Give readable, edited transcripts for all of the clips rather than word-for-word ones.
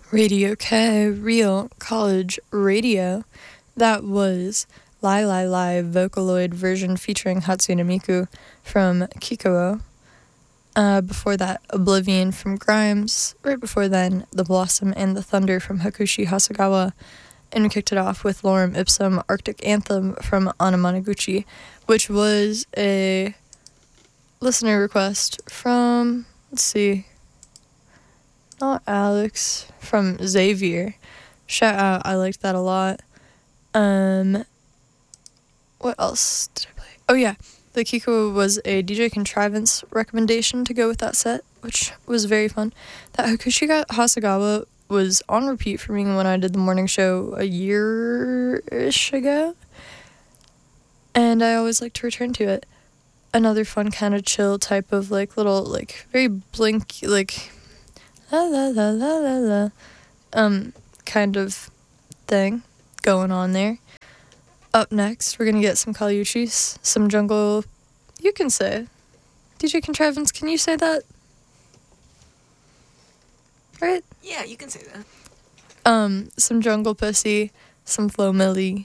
Radio K, Real College Radio. That was Lie Lie Lie Vocaloid version featuring Hatsune Miku from Kikuo. Before that, Oblivion from Grimes. Right before then, The Blossom and the Thunder from Hakushi Hasegawa. And we kicked it off with Lorem Ipsum Arctic Anthem from Anamanaguchi, which was a listener request from, let's see, not Alex, from Xavier. Shout out, I liked that a lot. What else did I play? Oh yeah, the Kiko was a DJ Contrivance recommendation to go with that set, which was very fun. That Hakushi Hasegawa was on repeat for me when I did the morning show a year-ish ago, and I always like to return to it. Another fun kind of chill type of like little like very blink like la la la la la la kind of thing going on there. Up next, we're gonna get some Caliuchis, some jungle. You can say, DJ Contrivance. Can you say that? Right? Yeah, you can say that. Some Jungle Pussy, some Flo Milli.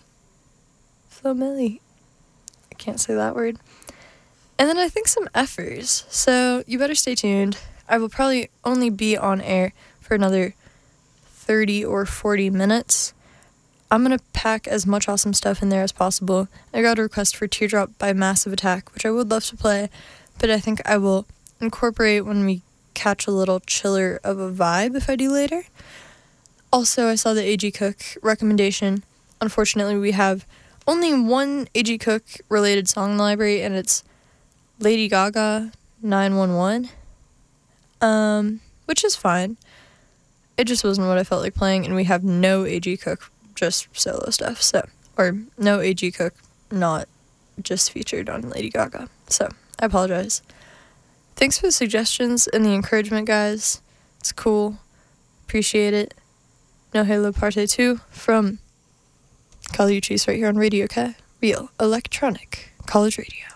I can't say that word. And then I think some effers. So you better stay tuned. I will probably only be on air for another 30 or 40 minutes. I'm going to pack as much awesome stuff in there as possible. I got a request for Teardrop by Massive Attack, which I would love to play, but I think I will incorporate when we catch a little chiller of a vibe if I do later. Also, I saw the A.G. Cook recommendation. Unfortunately, we have only one A.G. Cook related song in the library, and it's Lady Gaga 911, which is fine. It just wasn't what I felt like playing, and we have no A.G. Cook, just solo stuff, so, or no A.G. Cook, not just featured on Lady Gaga, so I apologize. Thanks for the suggestions and the encouragement, guys. It's cool. Appreciate it. No Halo Parte 2 from Caliuchis right here on Radio K. Real Electronic College Radio.